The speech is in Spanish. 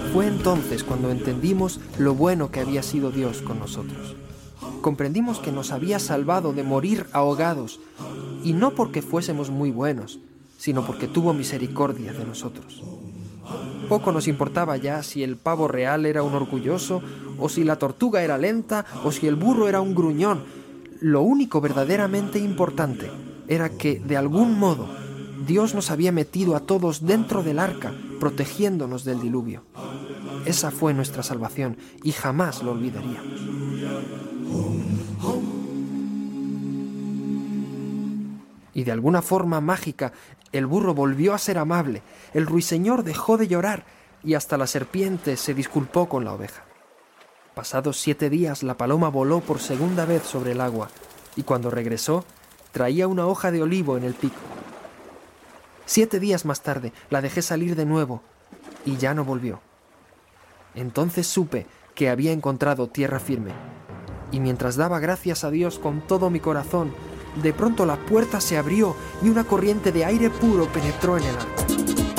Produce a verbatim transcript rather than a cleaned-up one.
Fue entonces cuando entendimos lo bueno que había sido Dios con nosotros. Comprendimos que nos había salvado de morir ahogados, y no porque fuésemos muy buenos, sino porque tuvo misericordia de nosotros. Poco nos importaba ya si el pavo real era un orgulloso, o si la tortuga era lenta, o si el burro era un gruñón. Lo único verdaderamente importante era que, de algún modo, Dios nos había metido a todos dentro del arca, protegiéndonos del diluvio. Esa fue nuestra salvación, y jamás lo olvidaríamos. Y de alguna forma mágica, el burro volvió a ser amable, el ruiseñor dejó de llorar, y hasta la serpiente se disculpó con la oveja. Pasados siete días, la paloma voló por segunda vez sobre el agua, y cuando regresó, traía una hoja de olivo en el pico. Siete días más tarde, la dejé salir de nuevo, y ya no volvió. Entonces supe que había encontrado tierra firme, y mientras daba gracias a Dios con todo mi corazón, de pronto la puerta se abrió y una corriente de aire puro penetró en el arca.